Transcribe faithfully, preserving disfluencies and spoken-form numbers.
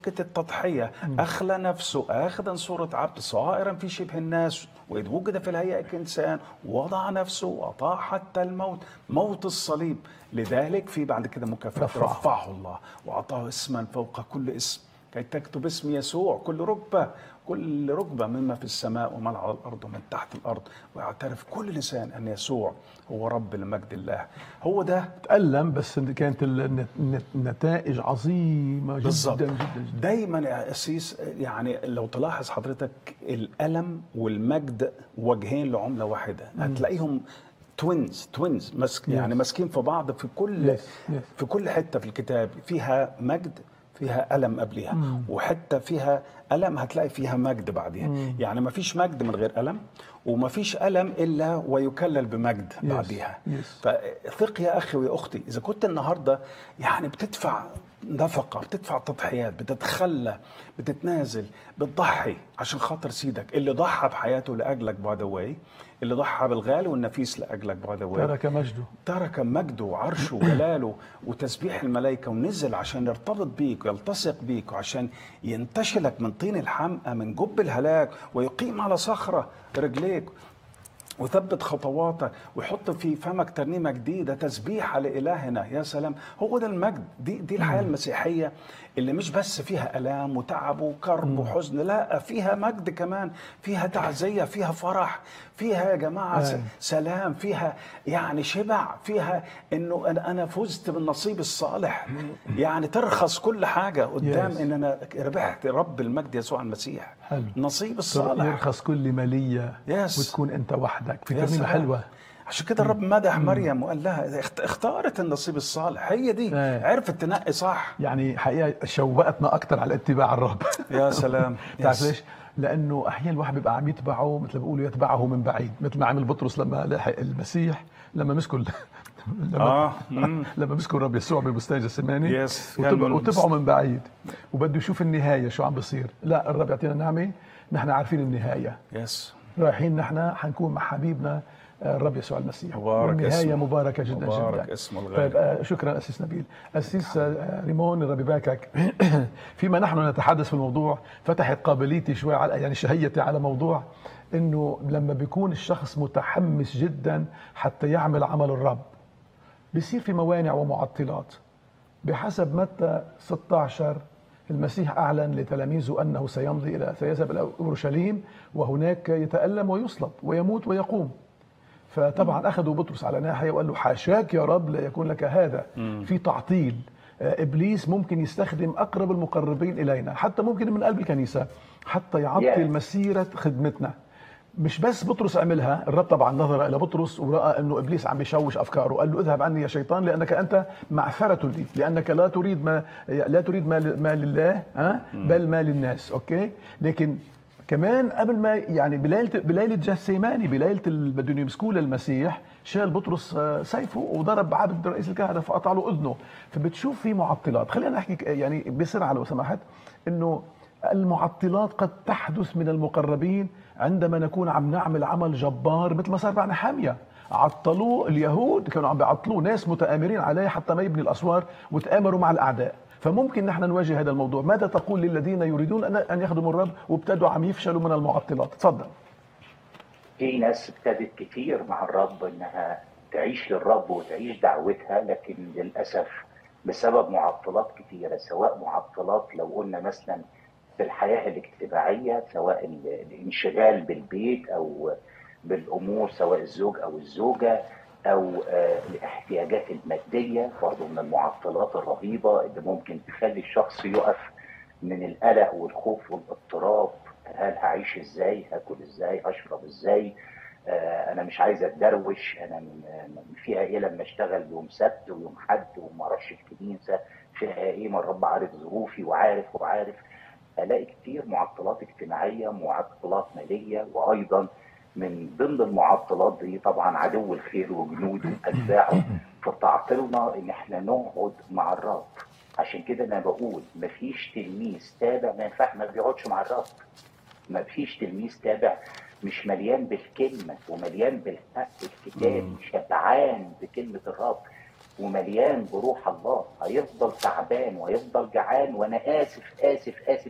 التضحية، أخلى نفسه آخذا صورة عبد صائرا في شبه الناس، وإذ وجد في الهيئة كإنسان وضع نفسه وأطاع حتى الموت، موت الصليب. لذلك في بعد كده مكافأة، رفعه. رفعه الله وأعطاه اسما فوق كل اسم كي تكتب اسم يسوع كل ركبة كل ركبة مما في السماء وما على الأرض ومن تحت الأرض، ويعترف كل لسان أن يسوع هو رب لمجد الله. هو ده تألم، بس كانت الن- الن- النتائج عظيمة جدا بالظبط. جدا جدا. دايما يا أسيس، يعني لو تلاحظ حضرتك الألم والمجد وجهين لعملة واحدة، هتلاقيهم توينز توينز مسك يعني Yes. ماسكين في بعض في كل Yes, yes. في كل حتة في الكتاب فيها مجد فيها ألم قبلها، وحتة فيها ألم هتلاقي فيها مجد بعدها. يعني ما فيش مجد من غير ألم، وما فيش ألم إلا ويكلل بمجد Yes, بعدها. yes. فثق يا أخي ويا أختي، إذا كنت النهاردة يعني بتدفع نفقة، بتدفع تضحيات، بتتخلى، بتتنازل، بتضحي عشان خاطر سيدك اللي ضحى بحياته لأجلك باي ذا واي، اللي ضحى بالغالي والنفيس لأجلك باي ذا واي، ترك مجده. ترك مجده وعرشه وجلاله وتسبيح الملائكة ونزل عشان يرتبط بيك ويلتصق بيك، وعشان ينتشلك من طين الحمقى من جب الهلاك ويقيم على صخرة رجليك وثبت خطواتك ويحط في فمك ترنيمة جديدة تسبيحة لإلهنا. يا سلام، هو ده المجد. دي, دي الحياة المسيحية اللي مش بس فيها ألام وتعب وكرب وحزن، لا فيها مجد كمان، فيها تعزية، فيها فرح، فيها يا جماعة س- أي. سلام، فيها يعني شبع، فيها إنه أنا أنا فزت بالنصيب الصالح. يعني ترخص كل حاجة قدام Yes. إن أنا ربحت رب المجد يسوع المسيح. حلو. النصيب الصالح. يرخص كل مالية Yes. وتكون أنت وحدك في يا ترنيمة سلام. حلوة. عشان كده الرب مدح مريم وقال لها اخت- اختارت النصيب الصالح، هي دي ايه. عرفت تنقي صح. يعني حقيقة شوقتنا أكتر على اتباع الرب. يا سلام. تعرف يس. ليش؟ لأنه أحيانا الواحد بيبقى عم يتبعه، مثل ما بيقولوا يتبعه من بعيد، مثل ما عمل بطرس لما لحق المسيح، لما مسكوا ال- لما, اه مم. لما مسكوا الرب يسوع ببستان جسماني. يس. وتبع كان وتبعوا من بعيد، وبده يشوف النهاية شو عم بصير. لا، الرب يعطينا نعمة، نحن عارفين النهاية، يس. رايحين نحن حنكون مع حبيبنا آه، الرب يسوع المسيح، مبارك والنهاية اسمه. مباركة جدا مبارك جدا. اسمه الغالي. طيب آه، شكرا أسيس نبيل. أسيس آه، ريمون، الرب يباركك. فيما نحن نتحدث في الموضوع فتحت قابليتي شوي على يعني شهيتي على موضوع إنه لما بيكون الشخص متحمس جدا حتى يعمل عمل الرب بيصير في موانع ومعطلات. بحسب متى ستة عشر المسيح أعلن لتلاميذه أنه سيمضي إلى سيذهب إلى أورشليم، وهناك يتألم ويصلب ويموت ويقوم. فطبعا أخذوا بطرس على ناحية وقال له حاشاك يا رب لا يكون لك هذا. في تعطيل. آه، إبليس ممكن يستخدم أقرب المقربين إلينا، حتى ممكن من قلب الكنيسة، حتى يعطل Yeah. مسيرة خدمتنا. مش بس بطرس عملها، الرب طبعا نظر إلى بطرس ورأى أنه إبليس عم يشوش أفكاره، قال له اذهب عني يا شيطان لأنك أنت معثرة لي، لأنك لا تريد ما لا تريد ما ما لله ها بل ما للناس. أوكي، لكن كمان قبل ما يعني بليلة بليلة جثيماني، بليلة اللي بدهم يمسكوه للمسيح، شال بطرس آه، سيفه وضرب عبد رئيس الكهنة فقطع له أذنه. فبتشوف في معطلات. خلينا نحكي يعني بسرعة لو سمحت، إنه المعطلات قد تحدث من المقربين عندما نكون عم نعمل عمل جبار، مثل ما صار مع نحمية. عطلوه اليهود، كانوا عم بيعطلوه ناس متآمرين عليه حتى ما يبني الأسوار، وتآمروا مع الأعداء. فممكن نحن نواجه هذا الموضوع. ماذا تقول للذين يريدون أن- أن يخدموا الرب وابتدوا عم يفشلوا من المعطلات؟ تفضل. في ناس ابتدت كتير مع الرب انها تعيش للرب وتعيش دعوتها، لكن للاسف بسبب معطلات كتيره، سواء معطلات لو قلنا مثلا في الحياه الاجتماعيه، سواء ال- الانشغال بالبيت او بالامور، سواء الزوج او الزوجه، او آه، الاحتياجات الماديه، برضه من المعطلات الرهيبه اللي ممكن تخلي الشخص يقف من القلق والخوف والاضطراب. هل هعيش ازاي؟ هاكل ازاي؟ هشرب ازاي؟ آه انا مش عايز اتدروش، انا م- م- فيها ايه لما اشتغل يوم سبت ويوم حد وما اروحش الكنيسه؟ فيها ايه ما الرب عارف ظروفي وعارف وعارف. الاقي كتير معطلات اجتماعيه، معطلات ماليه، وايضا من ضمن المعطلات دي طبعا عدو الخير وجنوده واتباعه فتعطلنا ان احنا نقعد مع الرب. عشان كده انا بقول مفيش تلميذ تابع ما ينفع ما بيقعدش مع الرب. مفيش تلميذ تابع مش مليان بالكلمه ومليان بالحق الكتابي، شبعان بكلمه الرب، ومليان بروح الله هيفضل تعبان ويفضل جعان، وانا اسف اسف اسف